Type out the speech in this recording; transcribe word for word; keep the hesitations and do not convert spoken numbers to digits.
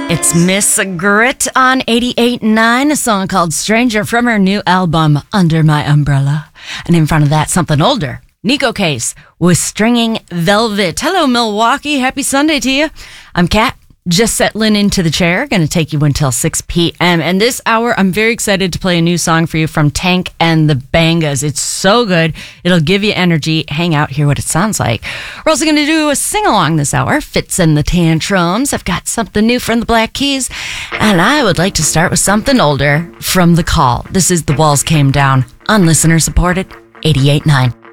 It's Miss Grit on eighty-eight point nine, a song called Stranger from her new album, Under My Umbrella. And in front of that, something older, Nico Case with Stringing Velvet. Hello, Milwaukee. Happy Sunday to you. I'm Kat, just settling into the chair. Going to take you until six p.m. And this hour, I'm very excited to play a new song for you from Tank and the Bangas. It's so good. It'll give you energy. Hang out, hear what it sounds like. We're also going to do a sing-along this hour, Fits and the Tantrums. I've got something new from the Black Keys. And I would like to start with something older from The Call. This is The Walls Came Down on listener-supported eighty-eight point nine.